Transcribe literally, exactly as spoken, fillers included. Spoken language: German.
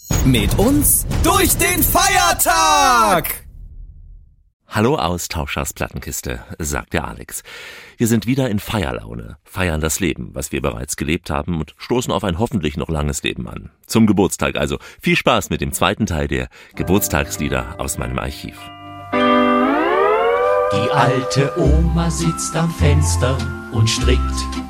Mit uns durch den Feiertag! Hallo Austauschers Plattenkiste, sagt der Alex. Wir sind wieder in Feierlaune, feiern das Leben, was wir bereits gelebt haben und stoßen auf ein hoffentlich noch langes Leben an. Zum Geburtstag also. Viel Spaß mit dem zweiten Teil der Geburtstagslieder aus meinem Archiv. Die alte Oma sitzt am Fenster und strickt